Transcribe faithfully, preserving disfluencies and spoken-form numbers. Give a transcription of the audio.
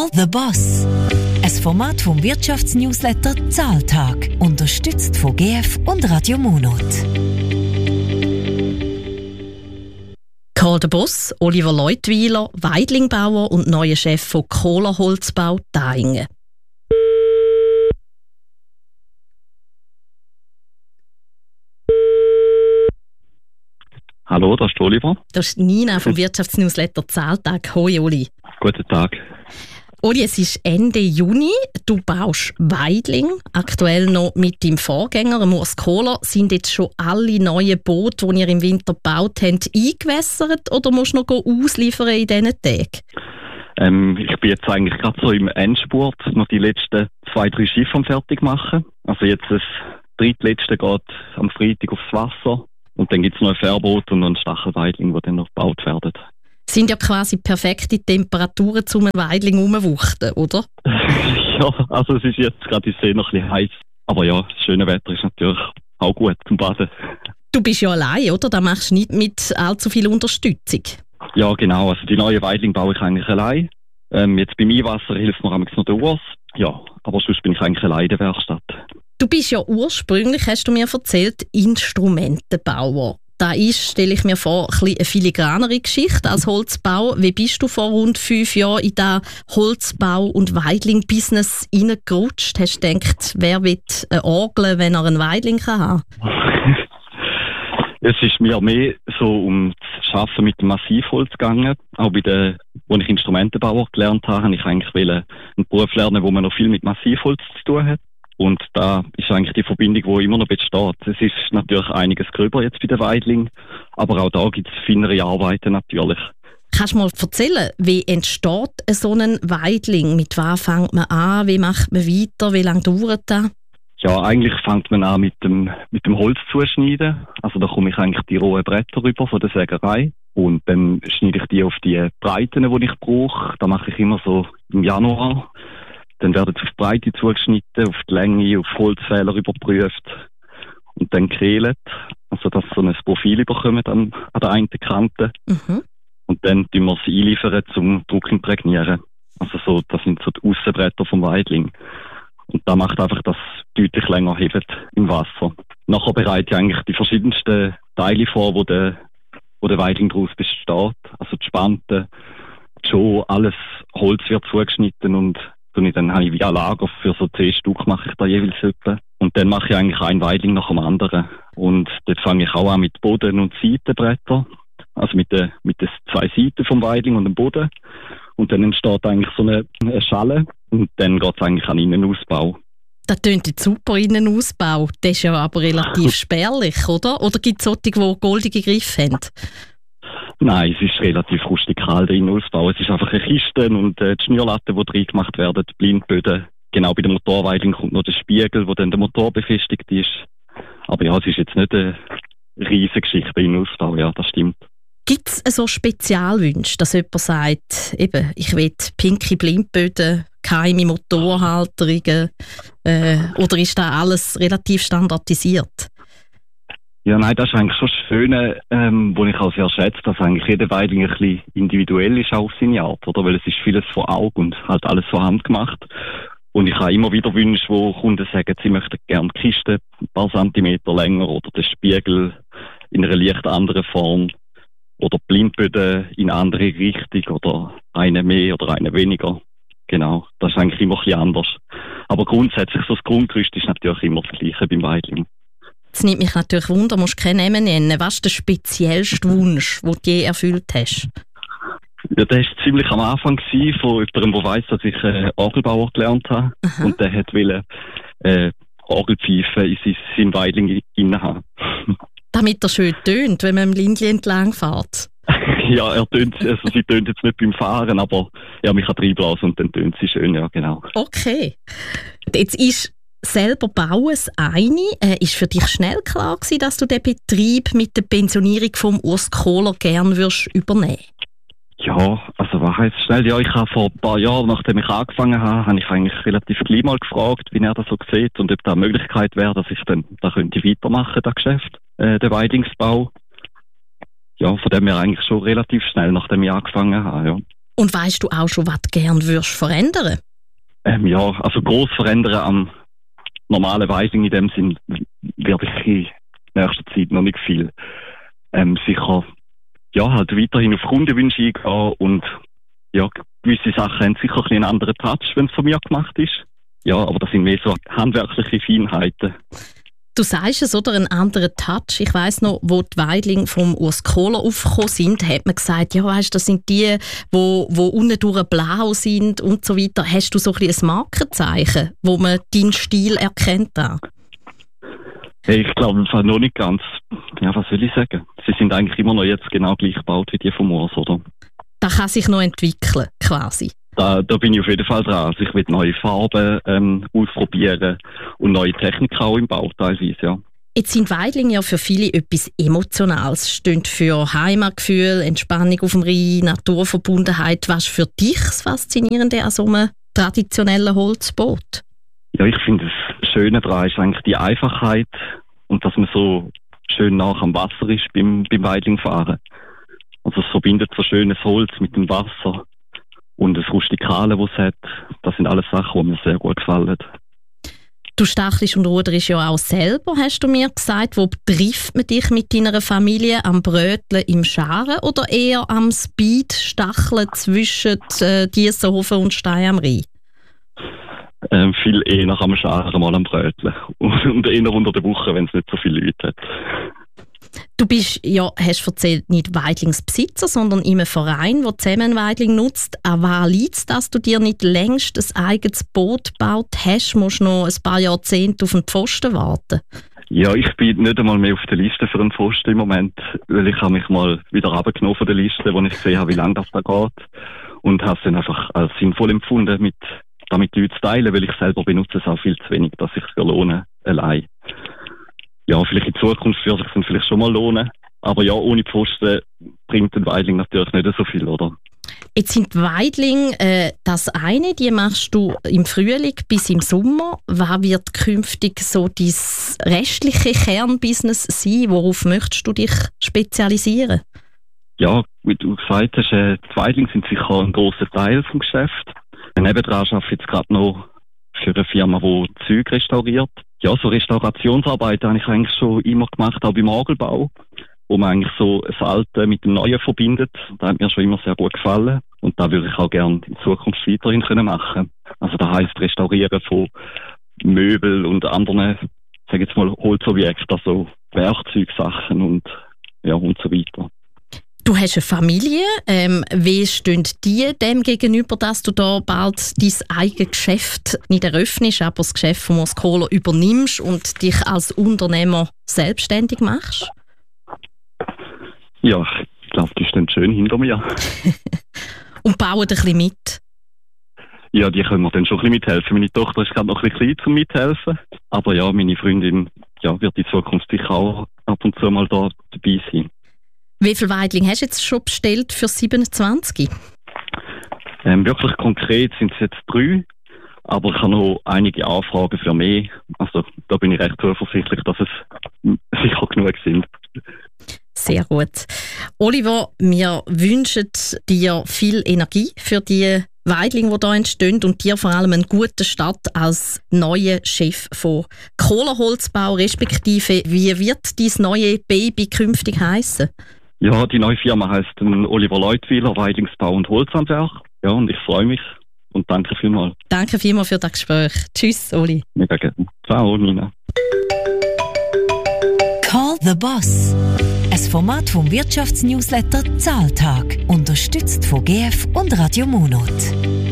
The Boss. Ein Format vom Wirtschaftsnewsletter Zahltag. Unterstützt von G F und Radio Monat. Karl der Boss, Oliver Leutwiler, Weidlingbauer und neuer Chef von Kohlerholzbau Daingen. Hallo, das ist Oliver. Das ist Nina vom Wirtschaftsnewsletter Zahltag. Hoi, Oli. Guten Tag. Oli, es ist Ende Juni. Du baust Weidling. Aktuell noch mit deinem Vorgänger, Urs Kohler. Sind jetzt schon alle neuen Boote, die ihr im Winter gebaut habt, eingewässert oder musst du noch ausliefern in diesen Tagen? Ähm, ich bin jetzt eigentlich gerade so im Endspurt, noch die letzten zwei, drei Schiffe am fertig machen. Also jetzt das drittletzte geht am Freitag aufs Wasser. Und dann gibt es noch ein Fährboot und noch ein Stachelweidling, die dann noch gebaut werden. Sind ja quasi perfekte Temperaturen, um ein Weidling herumzuwuchten, oder? Ja, also es ist jetzt gerade in See noch ein bisschen heiß. Aber ja, das schöne Wetter ist natürlich auch gut zum Baden. Du bist ja allein, oder? Da machst du nicht mit allzu viel Unterstützung. Ja, genau. Also die neue Weidling baue ich eigentlich allein. Ähm, jetzt beim Einwasser hilft mir noch der Urs. Ja, aber sonst bin ich eigentlich allein in der Werkstatt. Du bist ja ursprünglich, hast du mir erzählt, Instrumentenbauer. Das ist, stelle ich mir vor, ein bisschen eine filigranere Geschichte als Holzbau. Wie bist du vor rund fünf Jahren in das Holzbau- und Weidling-Business reingerutscht? Hast du gedacht, wer will eine Orgel, wenn er einen Weidling haben kann? Es ist mir mehr so um das Arbeiten mit dem Massivholz gegangen. Auch bei der, wo ich Instrumentenbauer gelernt habe, habe ich eigentlich einen Beruf lernen, wo man noch viel mit Massivholz zu tun hat. Und da ist eigentlich die Verbindung, die immer noch besteht. Es ist natürlich einiges gröber jetzt bei der Weidling, aber auch da gibt es feinere Arbeiten natürlich. Kannst du mal erzählen, wie entsteht so ein Weidling? Mit was fängt man an? Wie macht man weiter? Wie lange dauert das? Ja, eigentlich fängt man an mit dem, mit dem Holz zuschneiden. Also da komme ich eigentlich die rohen Bretter rüber von der Sägerei. Und dann schneide ich die auf die Breiten, die ich brauche. Da mache ich immer so im Januar. Dann werden sie auf die Breite zugeschnitten, auf die Länge, auf Holzfehler überprüft und dann gekehlt. Also, dass sie so ein Profil bekommen an, an der einen Kante. Mhm. Und dann tun wir sie einliefern zum Druckimprägnieren. Also, so, das sind so die Aussenbretter vom Weidling. Und da macht einfach, dass es deutlich länger hebt im Wasser. Nachher bereite ich eigentlich die verschiedensten Teile vor, wo der, wo der Weidling daraus besteht. Also, die Spanten, schon alles Holz wird zugeschnitten und und dann habe ich wie ein Lager für so zehn Stück mache ich da jeweils etwa. Und dann mache ich eigentlich ein Weidling nach dem anderen. Und dort fange ich auch an mit Boden- und Seitenbretter. Also mit den, mit den zwei Seiten vom Weidling und dem Boden. Und dann entsteht eigentlich so eine, eine Schale. Und dann geht es eigentlich an den Innenausbau. Das klingt jetzt super, Innenausbau. Das ist ja aber relativ spärlich, oder? Oder gibt es solche, die goldige Griffe haben? Nein, es ist relativ rustikal, der Innenausbau. Es ist einfach eine Kiste und äh, die Schnürlatten, die drin gemacht werden, die Blindböden. Genau bei der Motorweidling kommt noch der Spiegel, wo dann der Motor befestigt ist. Aber ja, es ist jetzt nicht eine riesige Geschichte, der Innenausbau, ja, das stimmt. Gibt es so Spezialwünsche, dass jemand sagt, eben, ich will pinke Blindböden, geheime Motorhalterungen, äh, oder ist da alles relativ standardisiert? Ja, nein, das ist eigentlich schon das Schöne, ähm, wo ich auch sehr schätze, dass eigentlich jeder Weidling ein bisschen individuell ist auf seine Art, oder? Weil es ist vieles von Auge und halt alles von Hand gemacht. Und ich habe immer wieder Wünsche, wo Kunden sagen, sie möchten gerne die Kiste ein paar Zentimeter länger oder den Spiegel in einer leicht anderen Form oder Blindböden in eine andere Richtung oder eine mehr oder eine weniger. Genau, das ist eigentlich immer ein bisschen anders. Aber grundsätzlich, so das Grundgerüst ist natürlich immer das Gleiche beim Weidling. Es nimmt mich natürlich Wunder, musst du keinen Namen nennen. Was ist der speziellste Wunsch, den du je erfüllt hast? Ja, das war ziemlich am Anfang gewesen, von jemandem, der weiss, dass ich äh, Orgelbauer gelernt habe. Aha. Und der wollte äh, Orgelpfeifen in sein, sein Weidling rein haben. Damit er schön tönt, wenn man im Lindli entlang fährt. Ja, er tönt, also sie tönt jetzt nicht beim Fahren, aber ja, mich kann reinblasen und dann tönt sie schön, ja, genau. Okay. Jetzt ist selber bauen das eine. Äh, ist für dich schnell klar gewesen, dass du den Betrieb mit der Pensionierung vom Urs Kohler gerne würdest übernehmen? Ja, also was heisst schnell? Ja, ich habe vor ein paar Jahren, nachdem ich angefangen habe, habe ich eigentlich relativ gleich mal gefragt, wie er das so sieht und ob da eine Möglichkeit wäre, dass ich dann da könnte weitermachen, das Geschäft, äh, den Weidingsbau. Ja, von dem her eigentlich schon relativ schnell, nachdem ich angefangen habe, ja. Und weißt du auch schon, was du gerne würdest verändern? Ähm, ja, also gross verändern am normalen Weisung in dem Sinn werde ich in nächster Zeit noch nicht viel. Ähm, sicher, ja, halt weiterhin auf Kundenwünsche eingehen und ja, gewisse Sachen haben sicher ein bisschen einen anderen Touch, wenn es von mir gemacht ist. Ja, aber das sind mehr so handwerkliche Feinheiten. Du sagst es, oder? Einen anderen Touch. Ich weiss noch, wo die Weidling vom Urs Kohler aufgekommen sind, hat man gesagt, ja, weißt, das sind die, wo, wo unten durch blau sind und so weiter. Hast du so ein bisschen ein Markenzeichen, wo man deinen Stil erkennt? Auch? Hey, ich glaube noch nicht ganz. Ja, was soll ich sagen? Sie sind eigentlich immer noch jetzt genau gleich gebaut wie die vom Urs, oder? Das kann sich noch entwickeln, quasi. Da, da bin ich auf jeden Fall dran. Also ich will neue Farben ähm, ausprobieren und neue Techniken auch im Bau teilweise, ja. Jetzt sind Weidling ja für viele etwas Emotionales. Stehen für Heimatgefühl, Entspannung auf dem Rhein, Naturverbundenheit. Was ist für dich das Faszinierende an so einem traditionellen Holzboot? Ja, ich finde, das Schöne daran ist eigentlich die Einfachheit und dass man so schön nah am Wasser ist beim, beim Weidlingfahren. Also es verbindet so schönes Holz mit dem Wasser und das Rustikale, das es hat. Das sind alles Sachen, die mir sehr gut gefallen. Du stachelst und ruderst ja auch selber, hast du mir gesagt. Wo trifft man dich mit deiner Familie? Am Bröteln im Scharen oder eher am Speed-Stacheln zwischen äh, Diessenhofen und Stein am Rhein? Ähm, viel eher nach am Scharen, mal am Bröteln. Und eher unter der Woche, wenn es nicht so viele Leute hat. Du bist, ja, hast erzählt, nicht Weidlingsbesitzer, sondern in einem Verein, der zusammen Weidling nutzt. An was liegt es, dass du dir nicht längst ein eigenes Boot gebaut hast? Musst du noch ein paar Jahrzehnte auf den Pfosten warten? Ja, ich bin nicht einmal mehr auf der Liste für einen Pfosten im Moment, weil ich habe mich mal wieder runtergenommen von der Liste, wo ich gesehen habe, wie lange das da geht. Und habe es dann einfach als sinnvoll empfunden, mit, damit die Leute zu teilen, weil ich selber benutze es auch viel zu wenig, dass ich es lohne, allein. Ja, vielleicht in Zukunft würde es sich vielleicht schon mal lohnen. Aber ja, ohne Pfosten bringt ein Weidling natürlich nicht so viel, oder? Jetzt sind die Weidling äh, das eine, die machst du im Frühling bis im Sommer. Was wird künftig so dein restliche Kernbusiness sein? Worauf möchtest du dich spezialisieren? Ja, wie du gesagt hast, äh, die Weidling sind sicher ein grosser Teil des Geschäfts. Nebendran arbeite ich jetzt gerade noch für eine Firma, die Züge restauriert. Ja, so Restaurationsarbeiten habe ich eigentlich schon immer gemacht, auch beim Orgelbau, wo man eigentlich so das Alte mit dem Neuen verbindet. Das hat mir schon immer sehr gut gefallen und da würde ich auch gerne in Zukunft weiterhin können machen. Also das heisst Restaurieren von Möbel und anderen, sage jetzt mal Holzobjekten, also Werkzeugsachen und ja und so weiter. Du hast eine Familie. Ähm, wie stehen die dem gegenüber, dass du da bald dein eigenes Geschäft nicht eröffnest, aber das Geschäft von Urs Kohler übernimmst und dich als Unternehmer selbstständig machst? Ja, ich glaube, die stehen schön hinter mir. Und bauen ein bisschen mit? Ja, die können mir dann schon ein bisschen mithelfen. Meine Tochter ist gerade noch ein bisschen klein zum Mithelfen. Aber ja, meine Freundin ja, wird in Zukunft sicher auch ab und zu mal da dabei sein. Wie viele Weidling hast du jetzt schon bestellt für siebenundzwanzig? Ähm, wirklich konkret sind es jetzt drei, aber ich habe noch einige Anfragen für mehr. Also da bin ich recht zuversichtlich, dass es sicher genug sind. Sehr gut. Oliver, wir wünschen dir viel Energie für die Weidling, die hier entstehen und dir vor allem einen guten Start als neuer Chef von Kohlerholzbau, respektive wie wird dein neue Baby künftig heissen? Ja, die neue Firma heisst Oliver Leutwiler, Weidlingsbau und Holzhandwerk. Ja, und ich freue mich und danke vielmals. Danke vielmals für das Gespräch. Tschüss, Oli. Mega gerne. Ciao, Nina. Call the Boss. Ein Format vom Wirtschaftsnewsletter Zahltag. Unterstützt von G F und Radio Monat.